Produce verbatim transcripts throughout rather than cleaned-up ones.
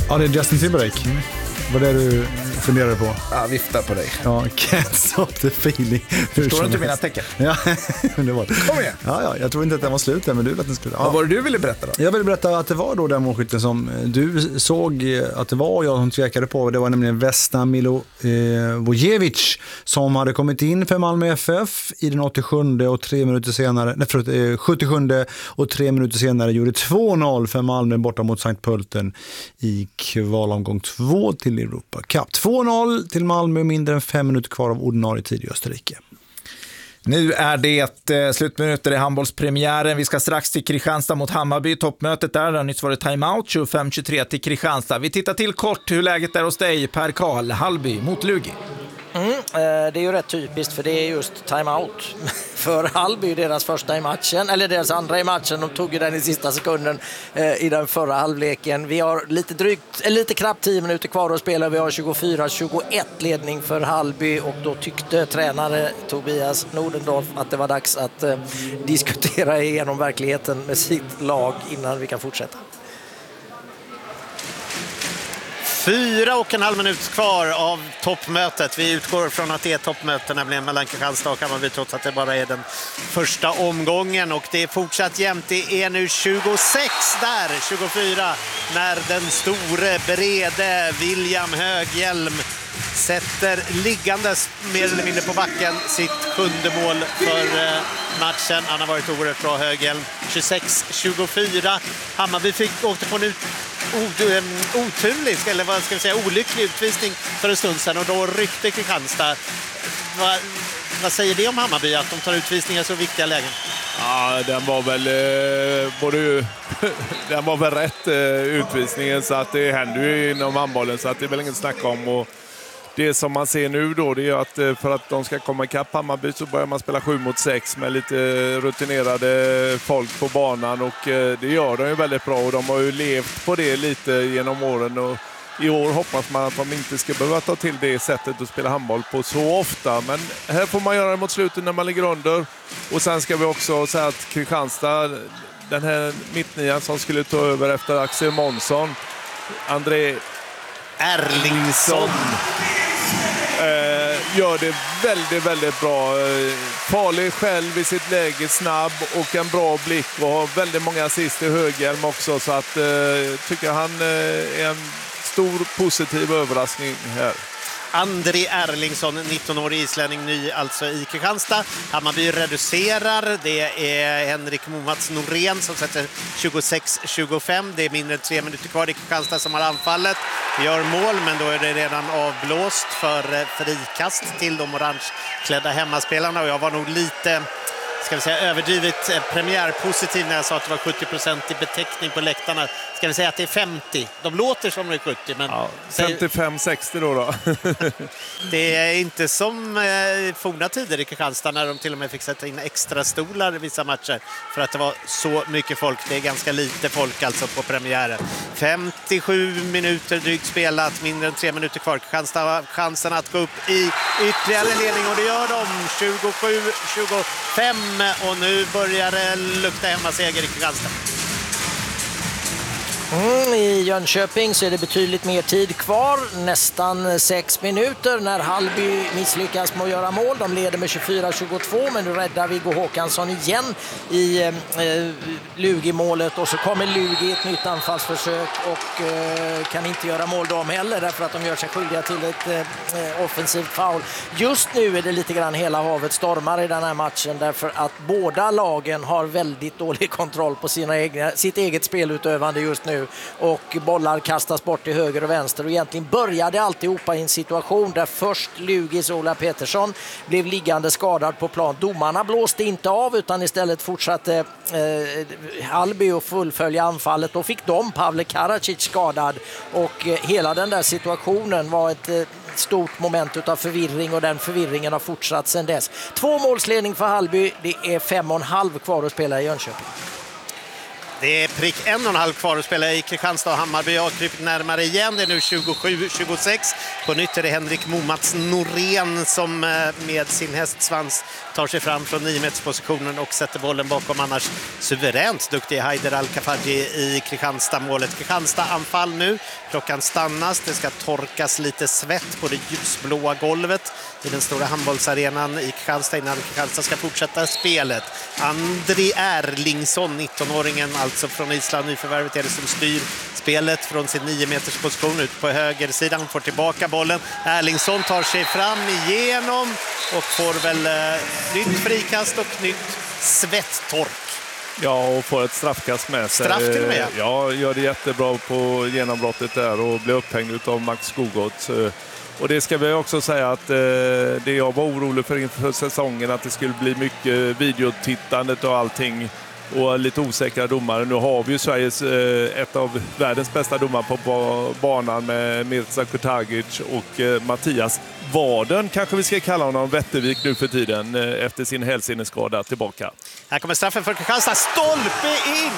Ja, det är Justin Timberlake. Mm. Vad är det du funderar på? Ja, vifta på dig. Ja, can't stop the feeling. Förstår du inte mina tecken? Ja, det var det. Kom igen. Ja, ja, jag tror inte att den var slut där, men du vet att den skulle. Ja. Vad var det du ville berätta då? Jag ville berätta att det var då den målskytten som du såg att det var jag som tvekade på. Det var nämligen Vesna Milojevic som hade kommit in för Malmö F F i den åttiosjunde och tre minuter senare, nej förlåt, sjuttiosjunde och tre minuter senare gjorde två noll för Malmö borta mot Sankt Pölten i kvalomgång två till Europa Cup. två noll till Malmö, mindre än fem minuter kvar av ordinarie tid i Österrike. Nu är det eh, slutminuter i handbollspremiären. Vi ska strax till Kristianstad mot Hammarby. Toppmötet där, där nyss var det timeout tjugofem tjugotre till Kristianstad. Vi tittar till kort hur läget är hos dig, Per Karl. Hallby mot Lugi. Mm, eh, det är ju rätt typiskt för det är just timeout för Hallby, deras första i matchen, eller deras andra i matchen. De tog ju den i sista sekunden eh, i den förra halvleken. Vi har lite drygt, eller lite knappt tio minuter kvar att spela. Vi har tjugofyra tjugoett ledning för Hallby och då tyckte tränare Tobias Nordendorf att det var dags att eh, diskutera igenom verkligheten med sitt lag innan vi kan fortsätta. Fyra och en halv minut kvar av toppmötet. Vi utgår från att det är toppmöte, nämligen mellan Kristianstad och Hammarby, trots att det bara är den första omgången. Och det är fortsatt jämnt. Det är nu tjugosex där, tjugofyra, när den store, brede William Höghjelm sätter liggandes mer eller mindre på backen sitt sjunde mål för matchen. Han har varit oerhört bra, Höghjelm. tjugosex tjugofyra. Hammarby fick åkte på en ut oturlig, eller vad ska vi säga, olycklig utvisning för en stund sedan och då ryckte Kristianstad. Va, vad säger det om Hammarby att de tar utvisningar så viktiga lägen? Ja, den var väl eh, både den var väl rätt eh, utvisningen, så att det händer ju inom handbollen, så att det är väl inget snack om. Och det som man ser nu då, det är att för att de ska komma ikapp Hammarby så börjar man spela sju mot sex med lite rutinerade folk på banan, och det gör de ju väldigt bra, och de har ju levt på det lite genom åren, och i år hoppas man att de inte ska behöva ta till det sättet att spela handboll på så ofta, men här får man göra det mot slutet när man ligger under. Och sen ska vi också säga att Kristianstad, den här mittnian som skulle ta över efter Axel Månsson, André Erlingsson, Eh, gör det väldigt, väldigt bra. Eh, farlig själv i sitt läge, snabb och en bra blick, och har väldigt många assist i Höghjelm också, så att eh, tycker han eh, är en stor positiv överraskning här. André Erlingsson, nitton-årig islänning, ny alltså i Kristianstad. Hammarby reducerar. Det är Henrik Momats Norén som sätter tjugosex tjugofem. Det är mindre än tre minuter kvar i Kristianstad som har anfallet. Gör mål, men då är det redan avblåst för frikast till de orangeklädda hemmaspelarna. Och jag var nog lite, ska vi säga, överdrivet premiärpositiv när jag sa att det var sjuttio procent i beteckning på läktarna. Ska vi säga att det är femtio? De låter som det är sjuttio, men ja, femtiofem sextio då då. det är inte som eh, forna tider i Kristianstad när de till och med fick sätta in extra stolar i vissa matcher för att det var så mycket folk. Det är ganska lite folk alltså på premiären. femtiosju minuter drygt spelat, mindre än tre minuter kvar. Kristianstad har chansen att gå upp i ytterligare ledning, och det gör de. tjugosju tjugofem, och nu börjar det lukta hemmaseger i Kristianstad. Mm, I Jönköping så är det betydligt mer tid kvar, nästan sex minuter när Hallby misslyckas med att göra mål. De leder med tjugofyra tjugotvå, men nu räddar Viggo Håkansson igen i eh, Lugi-målet, och så kommer Lugi ett nytt anfallsförsök och eh, kan inte göra mål de heller, därför att de gör sig skyldiga till ett eh, offensivt foul. Just nu är det lite grann hela havet stormar i den här matchen, därför att båda lagen har väldigt dålig kontroll på sina egna, sitt eget spelutövande just nu. Och bollar kastas bort till höger och vänster, och egentligen började alltihopa i en situation där först Lugis Ola Petersson blev liggande skadad på plan. Domarna blåste inte av, utan istället fortsatte eh, Hallby att fullfölja anfallet, och fick de Pavle Karacic skadad, och eh, hela den där situationen var ett eh, stort moment av förvirring, och den förvirringen har fortsatt sedan dess. Två målsledning för Hallby, det är fem och en halv kvar att spela i Jönköping. Det är prick en och en halv kvar att spela i Kristianstad och Hammarby har krypit närmare igen. Det är nu tjugosju tjugosex. På nytt är det Henrik Momats Norén som med sin hästsvans tar sig fram från nio meters positionen och sätter bollen bakom annars suveränt duktig Haider Al-Kafaji i Kristianstad-målet. Kristianstad-anfall nu. Klockan stannas. Det ska torkas lite svett på det ljusblåa golvet i den stora handbollsarenan i Kristianstad innan Kristianstad ska fortsätta spelet. Andri Erlingsson, nittonåringen alltså från Island, nyförvärvet är det som styr spelet från sin nio meters position ut på högersidan, får tillbaka bollen. Erlingsson tar sig fram igenom och får väl eh, nytt frikast och nytt svetttork. Ja, och får ett straffkast med sig. Straff till och med. Ja, gör det jättebra på genombrottet där och blir upphängd av Max Skogots. Och det ska vi också säga att eh, det jag var orolig för inför säsongen, att det skulle bli mycket videotittandet och allting och lite osäkra domare. Nu har vi ju Sveriges, eh, ett av världens bästa domare på ba- banan med Mirza Kurtagic och eh, Mattias Waden, kanske vi ska kalla honom, Wettervik nu för tiden eh, efter sin hälseneskada tillbaka. Här kommer straffen för Kristianstad, stolpe in!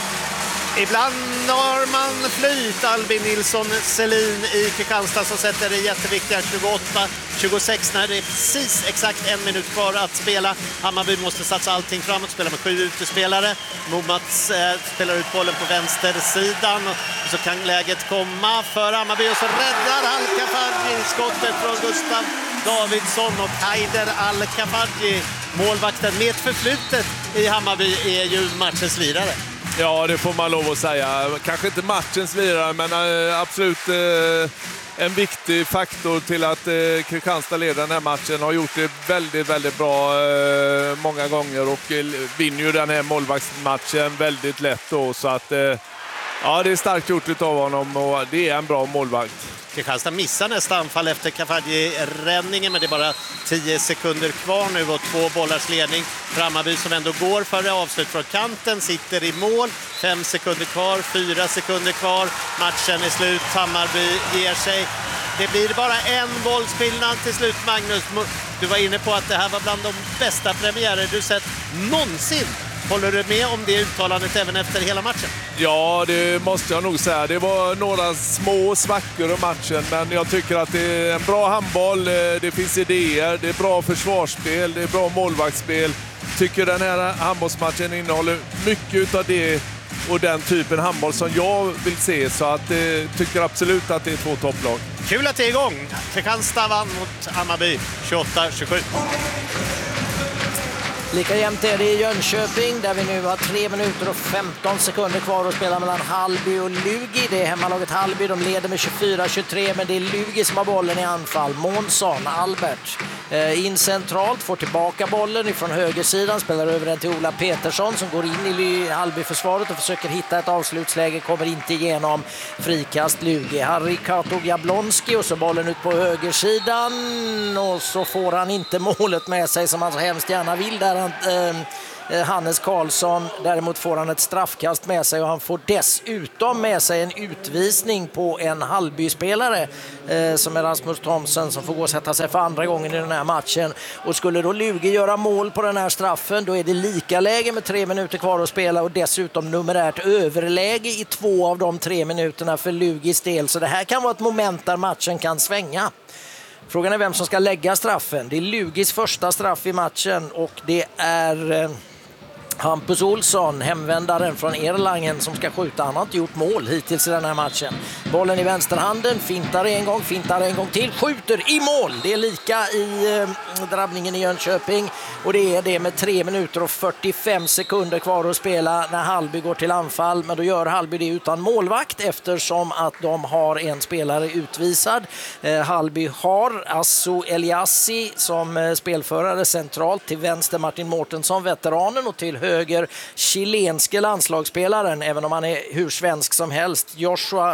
Ibland har man flyt. Albin Nilsson Selin i Kristianstad som sätter det jätteviktiga tjugoåtta tjugosex när det är precis exakt en minut kvar att spela. Hammarby måste satsa allting framåt, spela med sju utespelare. Momats eh, spelar ut bollen på vänstersidan och så kan läget komma för Hammarby och så räddar Al-Kafaji skottet från Gustav Davidsson och Haider Al-Kafaji, målvakten med ett förflutet i Hammarby, är ju matchens lirare. Ja, det får man lov att säga. Kanske inte matchens lirare, men äh, absolut äh, en viktig faktor till att äh, Kristianstad leder den här matchen. Har gjort det väldigt, väldigt bra äh, många gånger och äh, vinner ju den här målvaktsmatchen väldigt lätt då. Så att, äh, ja, det är starkt gjort av honom och det är en bra målvakt. Kristianstad missar nästa anfall efter Kafaji-räddningen, men det är bara tio sekunder kvar nu och två bollars ledning. Hammarby som ändå går före avslut från kanten, sitter i mål. Fem sekunder kvar, fyra sekunder kvar. Matchen är slut, Hammarby ger sig. Det blir bara en bollskillnad till slut, Magnus. Du var inne på att det här var bland de bästa premiärer du sett någonsin. Håller du med om det uttalandet även efter hela matchen? Ja, det måste jag nog säga. Det var några små svackor i matchen, men jag tycker att det är en bra handboll. Det finns idéer, det är bra försvarsspel, det är bra målvaktsspel. Tycker den här handbollsmatchen innehåller mycket av det och den typen handboll som jag vill se, så att jag tycker absolut att det är två topplag. Kul att det är igång. Kristianstad vann mot Hammarby tjugoåtta tjugosju. Lika jämnt är det i Jönköping där vi nu har tre minuter och femton sekunder kvar att spela mellan Hallby och Lugi. Det är hemmalaget Hallby, de leder med tjugofyra tjugotre, men det är Lugi som har bollen i anfall. Månsson, Albert, eh, in centralt, får tillbaka bollen ifrån högersidan, spelar över den till Ola Petersson som går in i Hallby-försvaret och försöker hitta ett avslutsläge, kommer inte igenom. Frikast Lugi, Harry Kato Jablonski och så bollen ut på högersidan och så får han inte målet med sig som han så hemskt gärna vill där. Hannes Karlsson, däremot får han ett straffkast med sig och han får dessutom med sig en utvisning på en Hallby-spelare eh, som är Rasmus Thomsen som får gå och sätta sig för andra gången i den här matchen. Och skulle då Lugi göra mål på den här straffen, då är det lika läge med tre minuter kvar att spela och dessutom numerärt överläge i två av de tre minuterna för Lugis del. Så det här kan vara ett moment där matchen kan svänga. Frågan är vem som ska lägga straffen. Det är Lugis första straff i matchen och det är eh, Hampus Olsson, hemvändaren från Erlangen, som ska skjuta. Han har inte gjort mål hittills i den här matchen. Bollen i vänsterhanden, fintar en gång, fintar en gång till, skjuter i mål. Det är lika i eh, drabbningen i Jönköping och det är det med tre minuter och fyrtiofem sekunder kvar att spela när Hallby går till anfall. Men då gör Hallby det utan målvakt eftersom att de har en spelare utvisad. Eh, Hallby har Asso Eliassi som eh, spelförare centralt, till vänster Martin Mårtensson, veteranen, och till höger chilenske landslagsspelaren, även om han är hur svensk som helst, Joshua Messias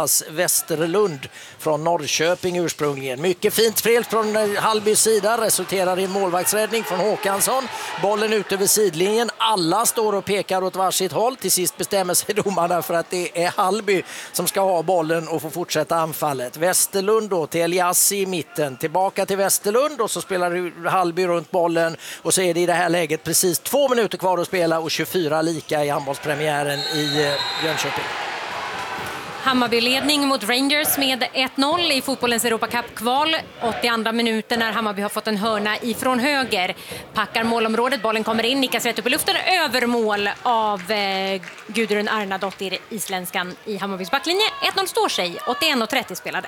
Tobias Westerlund från Norrköping ursprungligen. Mycket fint spel från Hallbys sida, resulterar i en målvaktsräddning från Håkansson. Bollen ut över sidlinjen, alla står och pekar åt varsitt håll. Till sist bestämmer sig domarna för att det är Hallby som ska ha bollen och få fortsätta anfallet. Westerlund då till Eliassi i mitten, tillbaka till Westerlund och så spelar Hallby runt bollen och så är det i det här läget precis två minuter kvar att spela och tjugofyra lika i handbollspremiären i Jönköping. Hammarby-ledning mot Rangers med ett noll i fotbollens Europacup-kval. åttioandra minuten när Hammarby har fått en hörna ifrån höger. Packar målområdet, bollen kommer in, nickas rätt upp i luften, över mål av eh, Gudrun Arnadottir, isländskan i Hammarbys backlinje. ett noll står sig, åttioen och trettio spelade.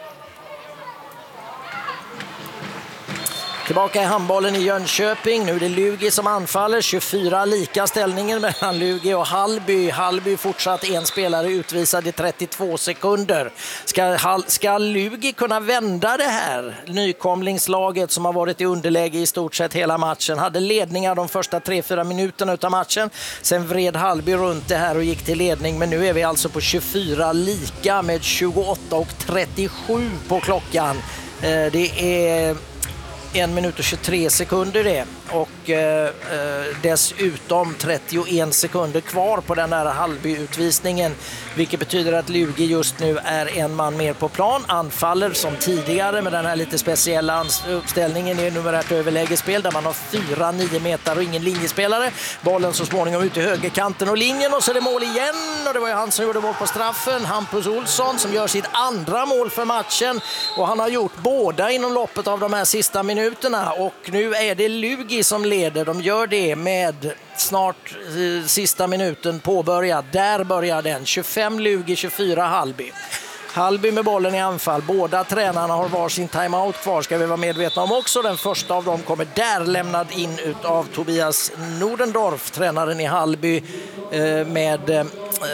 Tillbaka i handbollen i Jönköping. Nu är det Lugi som anfaller. tjugofyra lika ställningen mellan Lugi och Hallby. Hallby fortsatt en spelare utvisad i trettiotvå sekunder. Ska, ska Lugi kunna vända det här nykomlingslaget som har varit i underläge i stort sett hela matchen? Hade ledningar de första tre fyra minuterna av matchen. Sen vred Hallby runt det här och gick till ledning. Men nu är vi alltså på tjugofyra lika med tjugoåtta och trettiosju på klockan. Det är en minut och tjugotre sekunder det och eh, dessutom trettioen sekunder kvar på den där Hallby-utvisningen, vilket betyder att Lugi just nu är en man mer på plan, anfaller som tidigare med den här lite speciella uppställningen i numerärt överlägespel där man har fyra nio meter och ingen linjespelare. Bollen så småningom ut i högerkanten och linjen och så är det mål igen och det var ju han som gjorde mål på straffen, Hampus Olsson, som gör sitt andra mål för matchen och han har gjort båda inom loppet av de här sista minuterna och nu är det Lugi som leder. De gör det med snart eh, sista minuten påbörjad. Där börjar den. tjugofem Lugi, tjugofyra Hallby. Hallby med bollen i anfall. Båda tränarna har varsin timeout kvar, ska vi vara medvetna om också. Den första av dem kommer där lämnad in ut av Tobias Nordendorf, tränaren i Hallby, eh, med eh,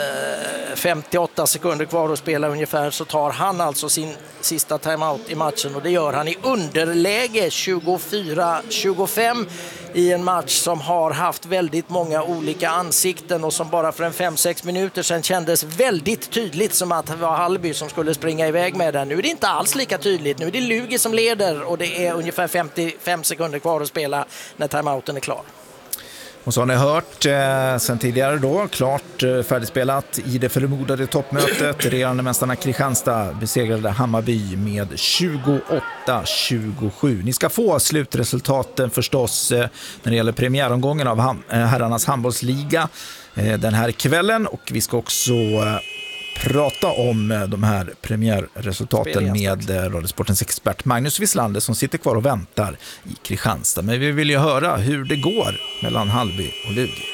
femtioåtta sekunder kvar att spela ungefär, så tar han alltså sin sista timeout i matchen och det gör han i underläge tjugofyra tjugofem i en match som har haft väldigt många olika ansikten och som bara för en fem sex minuter sedan kändes väldigt tydligt som att det var Hallby som skulle springa iväg med den. Nu är det inte alls lika tydligt. Nu är det Lugi som leder och det är ungefär femtiofem sekunder kvar att spela när timeouten är klar. Och så har ni hört eh, sen tidigare då, klart eh, färdigspelat i det förmodade toppmötet. Regerande mästarna Kristianstad besegrade Hammarby med tjugoåtta tjugosju. Ni ska få slutresultaten förstås eh, när det gäller premiäromgången av ham- eh, herrarnas handbollsliga eh, den här kvällen. Och vi ska också eh, prata om de här premiärresultaten med Radiosportens expert Magnus Wislander som sitter kvar och väntar i Kristianstad. Men vi vill ju höra hur det går mellan Hallby och Lugi.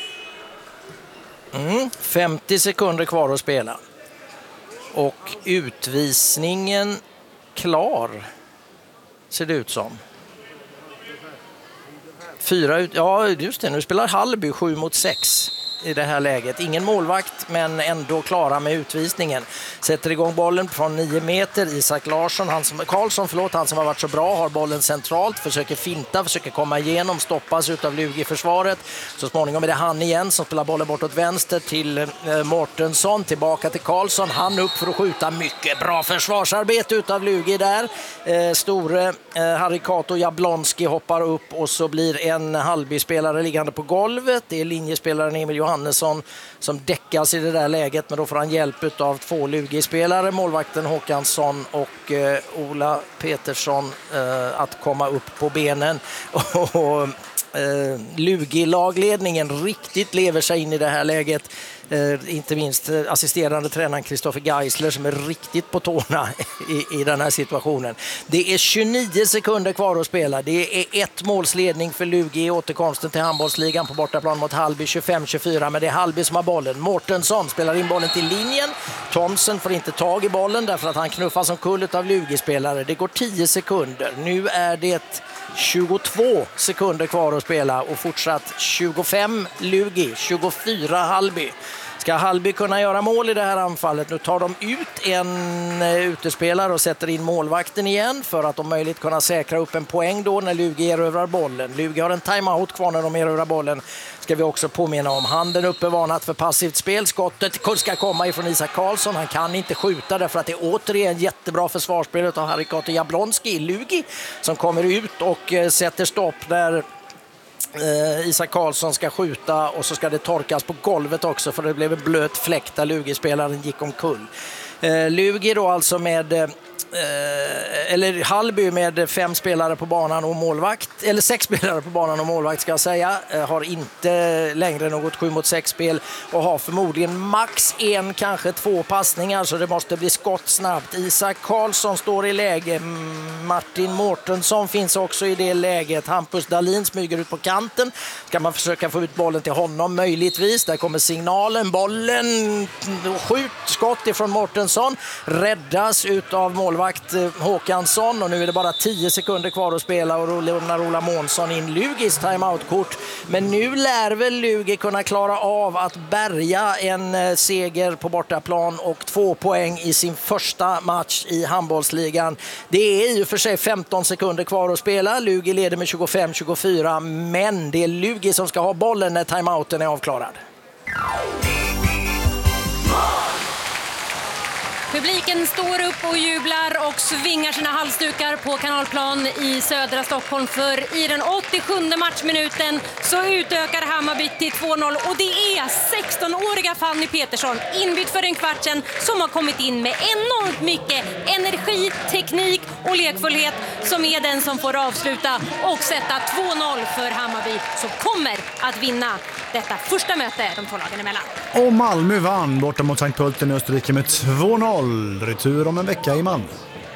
Mm, femtio sekunder kvar att spela. Och utvisningen klar, ser det ut som. Fyra ut, ja just det, nu spelar Hallby sju mot sex i det här läget. Ingen målvakt men ändå klara med utvisningen. Sätter igång bollen från nio meter. Isak Larsson, han som, Karlsson, förlåt, han som har varit så bra, har bollen centralt, försöker finta, försöker komma igenom, stoppas utav Lugi i försvaret. Så småningom är det han igen som spelar bollen bortåt vänster till eh, Mårtensson, tillbaka till Karlsson. Han upp för att skjuta, mycket bra försvarsarbete utav Lugi där. Eh, store eh, Harry Kato Jablonski hoppar upp och så blir en Hallby-spelare liggande på golvet. Det är linjespelaren Emil Johannesson som däckas i det där läget, men då får han hjälp av två Lugi-spelare, målvakten Håkansson och eh, Ola Petersson, eh, att komma upp på benen. Och eh, Lugi-lagledningen riktigt lever sig in i det här läget. Eh, inte minst eh, assisterande tränaren Kristoffer Geisler som är riktigt på tårna i, i den här situationen. Det är tjugonio sekunder kvar att spela. Det är ett målsledning för Lugi i återkomsten till handbollsligan på bortaplan mot Hallby, tjugofem tjugofyra, men det är Hallby som har bollen. Mårtensson spelar in bollen till linjen. Thomsen får inte tag i bollen därför att han knuffas omkull av Lugi-spelare. Det går tio sekunder. Nu är det tjugotvå sekunder kvar att spela och fortsatt tjugofem Lugi, tjugofyra Hallby. Ska Hallby kunna göra mål i det här anfallet? Nu tar de ut en utespelare och sätter in målvakten igen för att om möjligt kunna säkra upp en poäng då när Lugi erövrar bollen. Lugi har en timeout kvar när de erövrar bollen. Ska vi också påminna om. Handen uppe varnat för passivt spel. Skottet ska komma ifrån Isak Karlsson. Han kan inte skjuta därför att det är återigen jättebra försvarsspel av Harry Jablonski. Lugi som kommer ut och sätter stopp där eh, Isak Karlsson ska skjuta och så ska det torkas på golvet också för det blev en blöt fläkt där Lugi-spelaren gick omkull. Eh, Lugi då alltså med eh, eller Hallby med fem spelare på banan och målvakt, eller sex spelare på banan och målvakt ska jag säga, har inte längre något sju mot sex spel och har förmodligen max en, kanske två passningar, så det måste bli skott snabbt. Isak Karlsson står i läge, Martin Mårtensson finns också i det läget, Hampus Dahlin smyger ut på kanten, ska man försöka få ut bollen till honom möjligtvis, där kommer signalen, bollen, skjut, skott ifrån Mårtensson, räddas utav målvakt Håkansson och nu är det bara tio sekunder kvar att spela och rullar Ola Månsson in Lugis timeout-kort. Men nu lär väl Lugi kunna klara av att bärga en seger på bortaplan och två poäng i sin första match i handbollsligan. Det är ju för sig femton sekunder kvar att spela. Lugi leder med tjugofem tjugofyra, men det är Lugi som ska ha bollen när timeouten är avklarad. Publiken står upp och jublar och svingar sina halsdukar på Kanalplan i södra Stockholm, för i den åttiosjunde matchminuten så utökar Hammarby till två noll och det är sexton-åriga Fanny Petersson, inbytt för en kvartsen, som har kommit in med enormt mycket energi, teknik och lekfullhet, som är den som får avsluta och sätta två noll för Hammarby, som kommer att vinna detta första möte de två lagen emellan. Och Malmö vann borta mot Sankt Pölten i Österrike med två noll. Retur om en vecka i Malmö.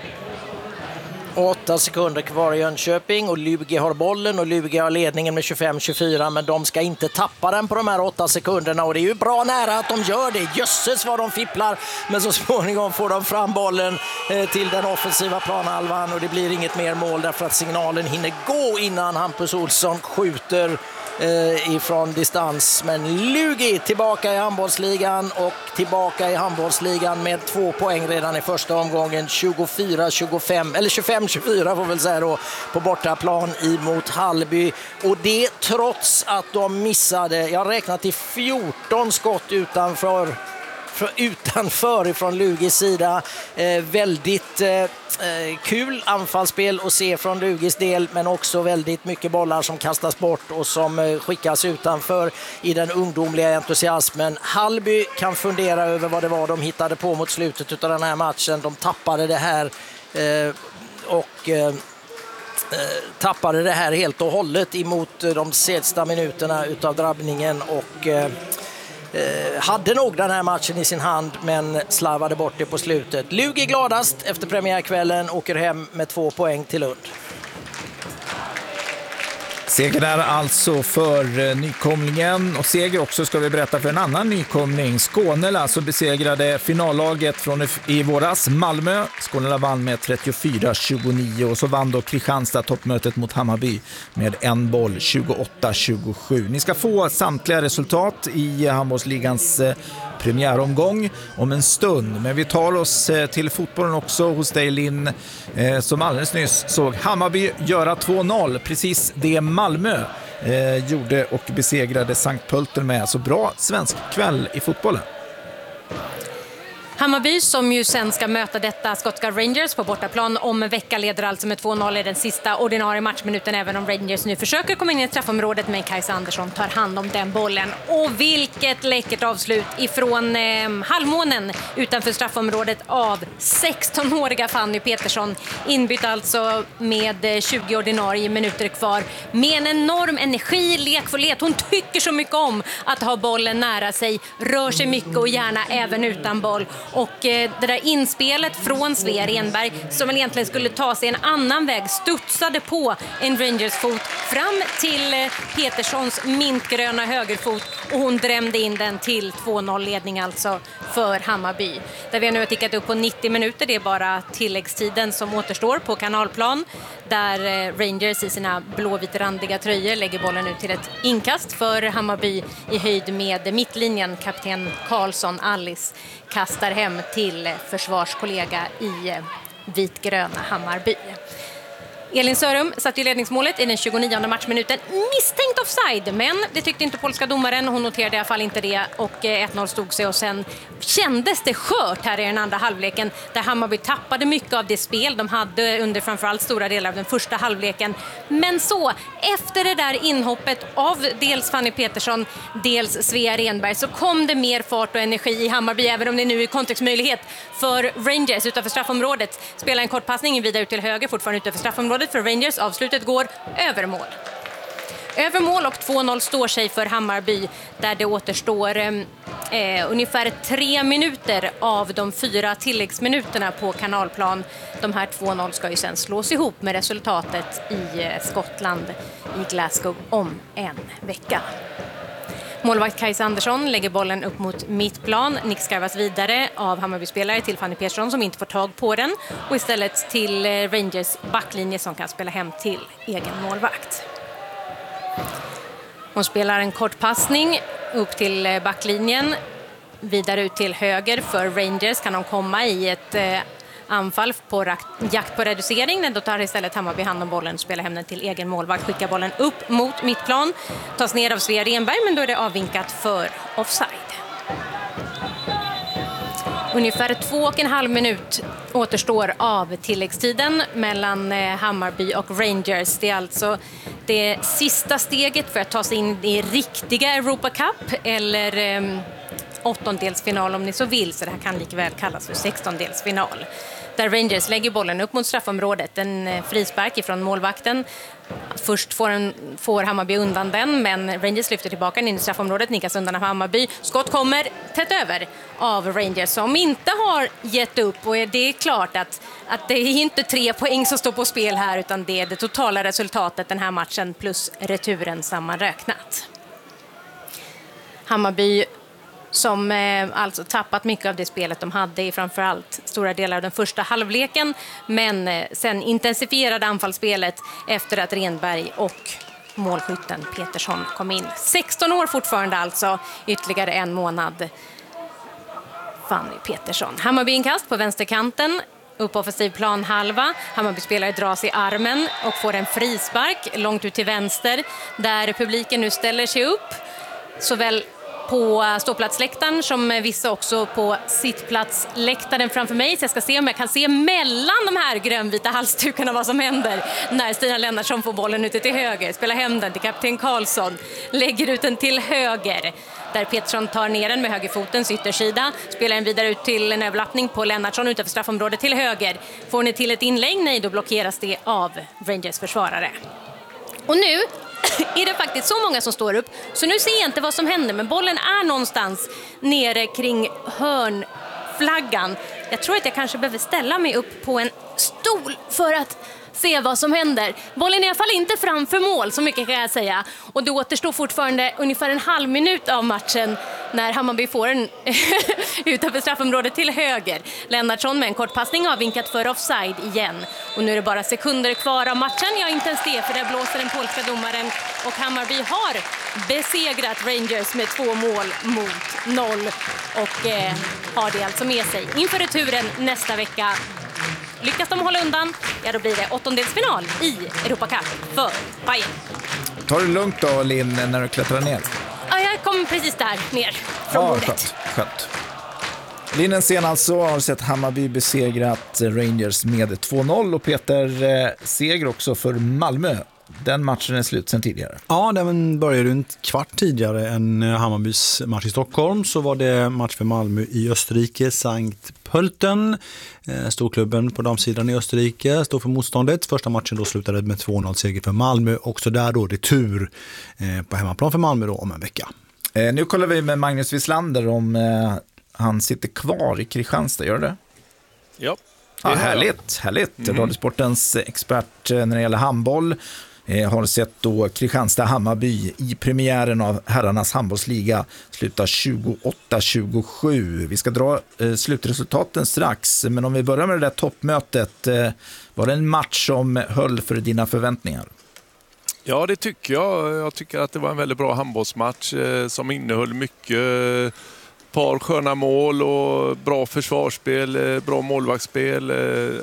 Åtta sekunder kvar i Jönköping och Lugi har bollen och Lugi har ledningen med tjugofem tjugofyra, men de ska inte tappa den på de här åtta sekunderna och det är ju bra nära att de gör det. Jösses vad de fipplar, men så småningom får de fram bollen eh, till den offensiva planhalvan och det blir inget mer mål därför att signalen hinner gå innan Hampus Olsson skjuter eh, ifrån distans. Men Lugi tillbaka i handbollsligan och tillbaka i handbollsligan med två poäng redan i första omgången, tjugofyra tjugofem eller tjugofem tjugofyra får väl säga då, på bortaplan emot Hallby, och det trots att de missade, jag räknar till fjorton skott utanför utanför ifrån Lugis sida. Eh, väldigt eh, kul anfallsspel att se från Lugis del, men också väldigt mycket bollar som kastas bort och som eh, skickas utanför i den ungdomliga entusiasmen. Hallby kan fundera över vad det var de hittade på mot slutet av den här matchen. De tappade det här eh, och eh, tappade det här helt och hållet emot de sista minuterna utav drabbningen och eh, hade nog den här matchen i sin hand men slarvade bort det på slutet. Lugi gladast efter premiärkvällen, åker hem med två poäng till Lund. Seger där alltså för nykomlingen, och seger också ska vi berätta för en annan nykomling. Skånela så besegrade finallaget från i våras Malmö. Skånela vann med trettiofyra tjugonio och så vann då Kristianstad toppmötet mot Hammarby med en boll, tjugoåtta tjugosju. Ni ska få samtliga resultat i handbollsligans premiäromgång om en stund, men vi tar oss till fotbollen också hos dig, Linn, som alldeles nyss såg Hammarby göra två noll, precis det Malmö eh, gjorde och besegrade Sankt Pölten med. Så bra svensk kväll i fotbollen. Hammarby, som ju sen ska möta detta skotska Rangers på bortaplan om en vecka, leder alltså med två noll i den sista ordinarie matchminuten, även om Rangers nu försöker komma in i straffområdet, men Kajsa Andersson tar hand om den bollen. Och vilket läckert avslut ifrån eh, halvmånen utanför straffområdet av sexton-åriga Fanny Petersson, inbytt alltså med tjugo ordinarie minuter kvar, med en enorm energi, lekfullhet. Hon tycker så mycket om att ha bollen nära sig, rör sig mycket och gärna även utan boll. Och eh, det där inspelet från Svea Renberg, som väl egentligen skulle ta sig en annan väg, studsade på en Rangers fot fram till eh, Peterssons mintgröna högerfot och hon drämde in den till två noll-ledning alltså för Hammarby. Där vi nu har tickat upp på nittio minuter, det är bara tilläggstiden som återstår på kanalplan. Där Rangers i sina blåvitrandiga tröjor lägger bollen ut till ett inkast för Hammarby i höjd med mittlinjen. Kapten Karlsson, Alice, kastar hem till försvarskollega i vitgröna Hammarby. Elin Sörum satt i ledningsmålet i den tjugonionde matchminuten. Misstänkt offside, men det tyckte inte polska domaren. Hon noterade i alla fall inte det och ett noll stod sig och sen kändes det skört här i den andra halvleken där Hammarby tappade mycket av det spel de hade under framförallt stora delar av den första halvleken. Men så, efter det där inhoppet av dels Fanny Petersson, dels Svea Renberg så kom det mer fart och energi i Hammarby, även om det nu är kontextmöjlighet för Rangers utanför straffområdet. Spelar en kort passning vidare ut till höger, fortfarande utanför straffområdet för Rangers. Avslutet går över mål. Över mål och två noll står sig för Hammarby där det återstår eh, ungefär tre minuter av de fyra tilläggsminuterna på kanalplan. De här två noll ska ju sen slås ihop med resultatet i eh, Skottland i Glasgow om en vecka. Målvakt Kajsa Andersson lägger bollen upp mot mittplan. Nick skarvas vidare av Hammarby-spelare till Fanny Petersson som inte får tag på den. Och istället till Rangers backlinje som kan spela hem till egen målvakt. Hon spelar en kort passning upp till backlinjen. Vidare ut till höger för Rangers kan de komma i ett eh, anfall på jakt på reducering. Men då tar istället Hammarby hand om bollen, spelar hem den till egen målvakt, skickar bollen upp mot mittplan. Tas ner av Svea Renberg, men då är det avvinkat för offside. Ungefär två och en halv minut återstår av tilläggstiden mellan Hammarby och Rangers. Det är alltså det sista steget för att ta sig in i riktiga Europa Cup eller eh, åttondelsfinal om ni så vill. Så det här kan likväl kallas för sextondelsfinal. Där Rangers lägger bollen upp mot straffområdet. En frispark ifrån målvakten. Först får, en, får Hammarby undan den, men Rangers lyfter tillbaka den in i straffområdet. Nikas undan av Hammarby. Skott kommer tätt över av Rangers som inte har gett upp. Och det är klart att, att det är inte tre poäng som står på spel här, utan det är det totala resultatet den här matchen plus returen sammanräknat. Hammarby som eh, alltså tappat mycket av det spelet de hade i framförallt stora delar av den första halvleken, men eh, sen intensifierade anfallsspelet efter att Renberg och målskytten Petersson kom in. sexton år fortfarande alltså, ytterligare en månad. Fanny Petersson. Hammarby inkast på vänsterkanten, upp offensiv plan halva. Hammarby-spelare dras i armen och får en frispark långt ut till vänster, där publiken nu ställer sig upp. Såväl på ståplatsläktaren som vissa också på sittplatsläktaren framför mig. Så jag ska se om jag kan se mellan de här grönvita halsdukarna vad som händer när Stina Lennartsson får bollen ute till höger. Spelar hem den till kapten Karlsson. Lägger ut den till höger. Där Petersson tar ner den med högerfotens yttersida. Spelar den vidare ut till en överlappning på Lennartsson utanför straffområdet till höger. Får ni till ett inlägg? Nej, då blockeras det av Rangers försvarare. Och nu är det faktiskt så många som står upp, så nu ser jag inte vad som händer, men bollen är någonstans nere kring hörnflaggan. Jag tror att jag kanske behöver ställa mig upp på en stol för att se vad som händer. Bollen är i alla fall inte framför mål, så mycket kan jag säga. Och det återstår fortfarande ungefär en halv minut av matchen när Hammarby får en utanför straffområdet till höger. Lennartsson med en kort passning avvinkat för offside igen. Och nu är det bara sekunder kvar av matchen. Ja, inte ens det, för där blåser den polska domaren. Och Hammarby har besegrat Rangers med två mål mot noll. Och eh, har det alltså med sig inför returen nästa vecka. Lyckas de hålla undan, ja då blir det åttondelsfinal i Europa Cup för Bayern. Tar du lugnt då, Linn, när du klättrar ner? Ja, jag kom precis där ner från ja, bordet. Skönt, skönt. Linnen sen alltså har sett Hammarby besegrat Rangers med två noll och Peter eh, seger också för Malmö. Den matchen är slut sen tidigare. Ja, den började en kvart tidigare än Hammarbys match i Stockholm. Så var det match för Malmö i Österrike, Sankt Pölten. Storklubben på damsidan i Österrike står för motståndet. Första matchen då slutade med två noll seger för Malmö. Också där då det tur på hemmaplan för Malmö då om en vecka. Eh, nu kollar vi med Magnus Wislander om eh, han sitter kvar i Kristianstad. Gör det? Ja. Ja, härligt, härligt. Mm. Radiosportens expert när det gäller handboll. eh, har sett då Kristianstad-Hammarby i premiären av herrarnas handbollsliga sluta tjugoåtta tjugosju. Vi ska dra eh, slutresultaten strax, men om vi börjar med det där toppmötet, eh, var det en match som höll för dina förväntningar? Ja, det tycker jag. Jag tycker att det var en väldigt bra handbollsmatch eh, som innehöll mycket eh, par sköna mål och bra försvarsspel, eh, bra målvaktsspel. Eh,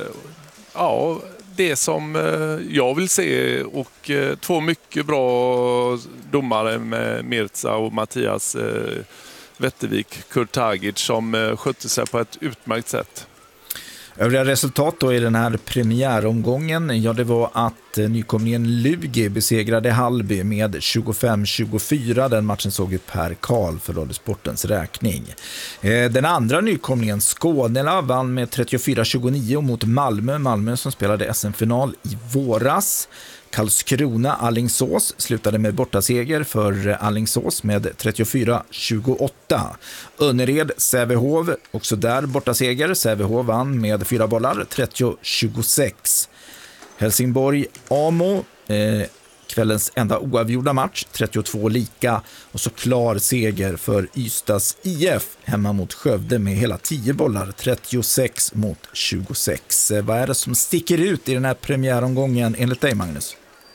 ja, det som eh, jag vill se, och eh, två mycket bra domare med Mirza och Mattias eh, Wettervik, Kurt Tagic, som eh, skötte sig på ett utmärkt sätt. Övriga resultat då i den här premiäromgången, ja, det var att nykomlingen Lugi besegrade Hallby med tjugofem tjugofyra. Den matchen såg ju Per Karl för Radiosportens räkning. Den andra nykomlingen Skånela vann med trettiofyra tjugonio mot Malmö. Malmö som spelade S M-final i våras. Karlskrona Alingsås slutade med bortaseger för Alingsås med trettiofyra tjugoåtta. Önnered Sävehof, också där bortaseger. Sävehof vann med fyra bollar, trettio tjugosex. Helsingborg Amo, eh, kvällens enda oavgjorda match, trettiotvå lika. Och så klar seger för Ystads I F hemma mot Skövde med hela tio bollar, trettiosex mot tjugosex. Vad är det som sticker ut i den här premiäromgången enligt dig, Magnus?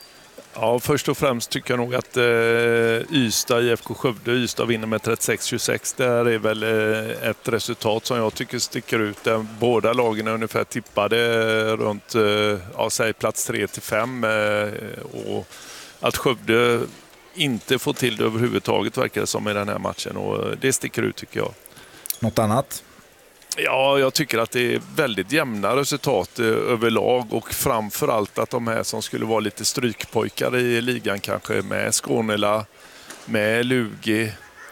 Ja, först och främst tycker jag nog att eh, Ystad, I F K Skövde, Ystad vinner med trettiosex tjugosex. Det här är väl eh, ett resultat som jag tycker sticker ut. Där båda lagen är ungefär tippade runt eh, ja, säg plats tre till fem. Eh, och att Skövde inte får till det överhuvudtaget verkar det som i den här matchen. Och det sticker ut tycker jag. Något annat? Ja, jag tycker att det är väldigt jämna resultat eh, överlag, och framförallt att de här som skulle vara lite strykpojkar i ligan kanske, med Skånela, med Lugi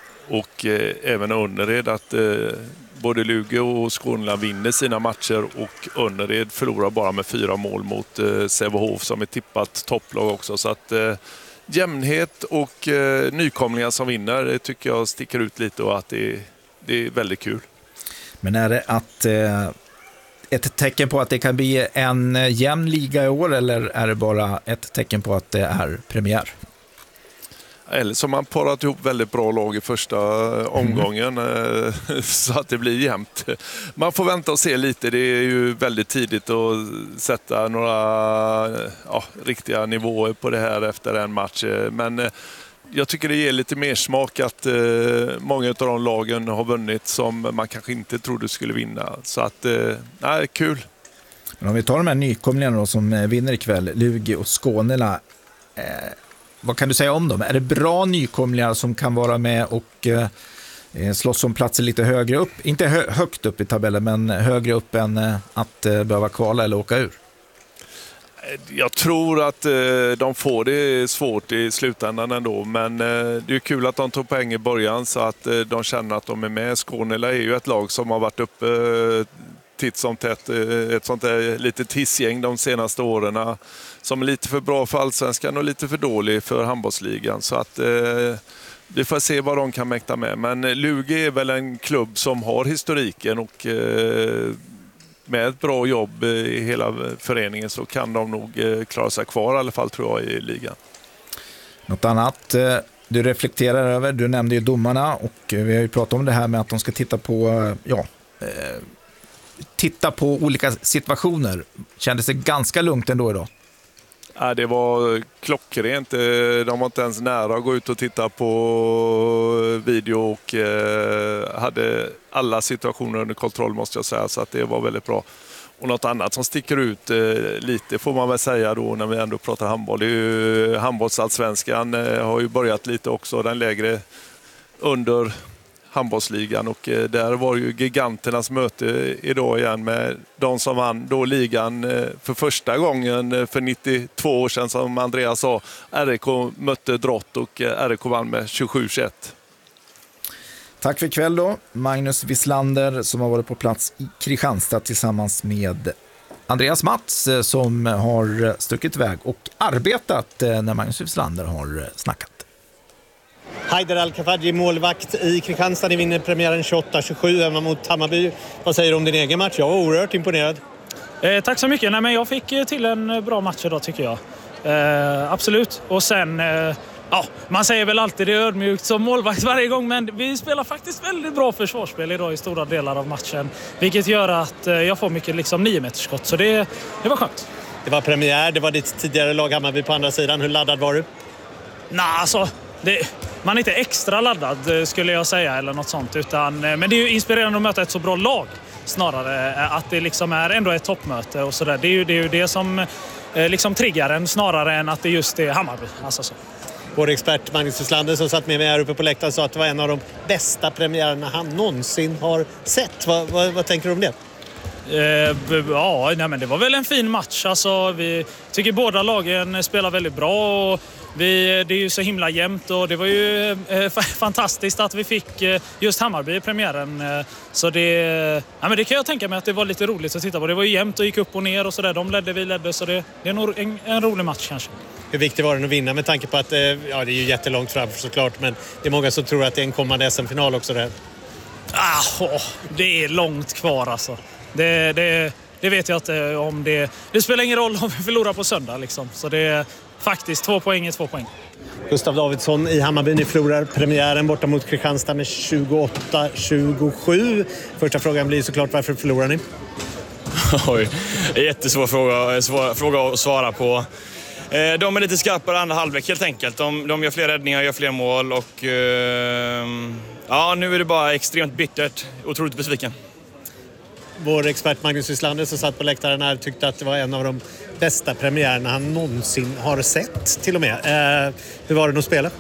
och eh, även Önnered, att eh, både Lugi och Skånela vinner sina matcher och Önnered förlorar bara med fyra mål mot eh, Sävehof som är tippat topplag också. Så att eh, jämnhet och eh, nykomlingar som vinner, det tycker jag sticker ut lite, och att det, det är väldigt kul. Men är det att, eh, ett tecken på att det kan bli en jämn liga i år, eller är det bara ett tecken på att det är premiär? Eller som man parat ihop väldigt bra lag i första omgången mm. så att det blir jämnt. Man får vänta och se lite. Det är ju väldigt tidigt att sätta några ja, riktiga nivåer på det här efter en match. Men jag tycker det ger lite mer smak att eh, många av de lagen har vunnit som man kanske inte trodde skulle vinna. Så att, eh, nej, kul. Men om vi tar de här nykomlingarna då, som vinner ikväll, Lugi och Skånela, eh, vad kan du säga om dem? Är det bra nykomlingar som kan vara med och eh, slåss om platser lite högre upp? Inte hö- högt upp i tabellen, men högre upp än eh, att eh, behöva kvala eller åka ur? Jag tror att eh, de får det svårt i slutändan ändå, men eh, det är kul att de tog poäng i början så att eh, de känner att de är med. Skånela är ju ett lag som har varit uppe eh, titt som tätt, eh, ett sånt där lite tissgäng de senaste åren, som är lite för bra för allsvenskan och lite för dålig för handbollsligan. Så att eh, vi får se vad de kan mäkta med. Men Lugi är väl en klubb som har historiken, och eh, med ett bra jobb i hela föreningen så kan de nog klara sig kvar i alla fall, tror jag, i ligan. Något annat du reflekterar över? Du nämnde ju domarna, och vi har ju pratat om det här med att de ska titta på ja, eh, titta på olika situationer. Kändes det ganska lugnt ändå idag? Ja, det var klockrent. De var inte ens nära att gå ut och titta på video, och eh, hade alla situationer under kontroll, måste jag säga. Så att det var väldigt bra. Och något annat som sticker ut eh, lite får man väl säga då när vi ändå pratar handboll. Det är ju handbollsallsvenskan eh, har ju börjat lite också, den lägre under handbollsligan, och eh, där var ju giganternas möte idag igen med de som vann då ligan eh, för första gången eh, för nittiotvå år sedan, som Andreas sa. R I K mötte Drott, och eh, R I K vann med tjugosju tjugoett. Tack för ikväll då, Magnus Wislander, som har varit på plats i Kristianstad tillsammans med Andreas Mats, som har stuckit iväg och arbetat när Magnus Wislander har snackat. Haider Al-Kafaji, målvakt i Kristianstad. Ni vinner premiären tjugoåtta tjugosju hemma mot Hammarby. Vad säger du om din egen match? Jag var oerhört imponerad. Eh, tack så mycket. Nej, men jag fick till en bra match idag, tycker jag. Eh, absolut. Och sen, eh, ja, man säger väl alltid det är ödmjukt som målvakt varje gång, men vi spelar faktiskt väldigt bra försvarsspel idag i stora delar av matchen. Vilket gör att eh, jag får mycket liksom nio meterskott, så det, det var skönt. Det var premiär, det var ditt tidigare lag Hammarby på andra sidan. Hur laddad var du? Nej, alltså, det, man är inte extra laddad skulle jag säga eller något sånt. Utan, men det är ju inspirerande att möta ett så bra lag snarare. Att det liksom är ändå ett toppmöte och sådär. Det är ju det, är ju det som liksom triggar en snarare än att det just är Hammarby. Alltså så. Vår expert Magnus Wislander som satt med mig här uppe på läktaren sa att det var en av de bästa premiärerna han någonsin har sett. Vad, vad, vad tänker du om det? Eh, ja, nej, men det var väl en fin match. Alltså, vi tycker båda lagen spelar väldigt bra och vi, det är ju så himla jämnt och det var ju eh, fantastiskt att vi fick eh, just Hammarby i premiären. Eh, så det, ja, men det kan jag tänka mig att det var lite roligt att titta på. Det var ju jämnt och gick upp och ner och sådär. De ledde, vi ledde, så det, det är nog en, en rolig match kanske. Hur viktigt var det att vinna med tanke på att, eh, ja det är ju jättelångt framför såklart, men det är många som tror att det är en kommande S M-final också där. Ah, oh, det är långt kvar alltså. Det, det, det vet jag inte om det... Det spelar ingen roll om vi förlorar på söndag liksom. Så det är faktiskt två poäng är två poäng. Gustav Davidsson i Hammarby, ni förlorar premiären borta mot Kristianstad med tjugoåtta tjugosju. Första frågan blir såklart varför förlorar ni? Oj, jättesvår fråga, svår fråga att svara på. De är lite skarpare andra halvlek helt enkelt. De, de gör fler räddningar, gör fler mål och... Eh, ja, nu är det bara extremt bittert. Otroligt besviken. Vår expert Magnus Wislander som satt på läktaren här tyckte att det var en av de bästa premiärerna han någonsin har sett till och med. Eh, hur var det att spela?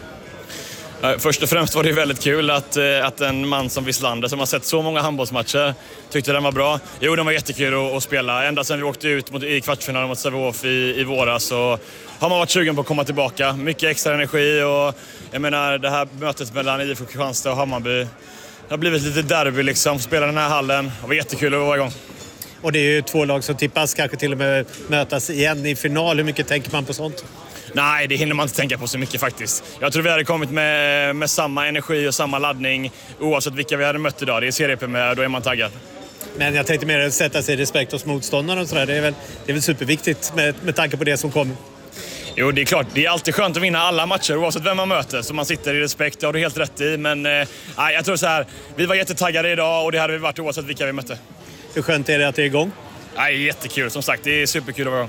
Först och främst var det väldigt kul att, att en man som Wislander som har sett så många handbollsmatcher tyckte den var bra. Jo, den var jättekul att, att spela. Ända sedan vi åkte ut mot, i kvartsfinalen mot Sävehof i, i våras så har man varit sugen på att komma tillbaka. Mycket extra energi och jag menar det här mötet mellan I F K Kristianstad och Hammarby. Det har blivit lite derby liksom, spela den här hallen. Det var jättekul att vara igång. Och det är ju två lag som tippas, kanske till och med mötas igen i final. Hur mycket tänker man på sånt? Nej, det hinner man inte tänka på så mycket faktiskt. Jag tror vi hade kommit med, med samma energi och samma laddning oavsett vilka vi hade mött idag. Det är seriepremiär, då är man taggad. Men jag tänkte mer att sätta sig i respekt hos motståndarna och sådär. Det är väl, det är väl superviktigt med, med tanke på det som kommer. Jo, det är klart. Det är alltid skönt att vinna alla matcher oavsett vem man möter. Så man sitter i respekt, det har du helt rätt i. Men eh, jag tror så här, vi var jättetaggade idag och det hade vi varit oavsett vilka vi mötte. Hur skönt är det att det är igång? Nej, jättekul. Som sagt, det är superkul att vara igång.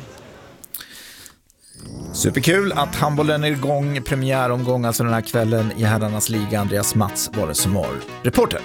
Superkul att handbollen är igång, premiäromgång alltså den här kvällen i herrarnas liga. Andreas Mats var det som var reporter.